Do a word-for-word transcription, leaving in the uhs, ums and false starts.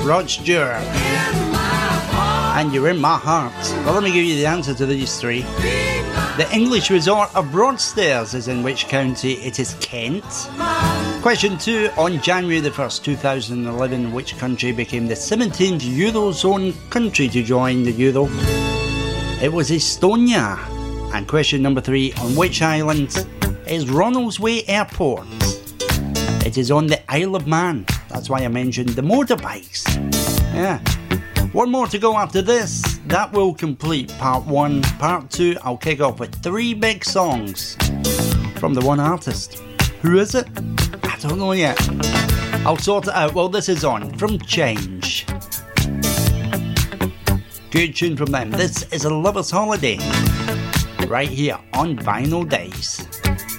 Rod Stewart. And You're in My Heart. Well, let me give you the answer to these three. The English resort of Broadstairs is in which county? It is Kent. Question two. On January the first, two thousand eleven, which country became the seventeenth Eurozone country to join the Euro? It was Estonia. And question number three. On which island is Ronaldsway Airport? It is on the Isle of Man. That's why I mentioned the motorbikes. Yeah. One more to go after this. That will complete part one. Part two, I'll kick off with three big songs from the one artist. Who is it? I don't know yet. I'll sort it out. Well, this is on from Change. Good tune from them. This is A Lover's Holiday. Right here on Vinyl Days.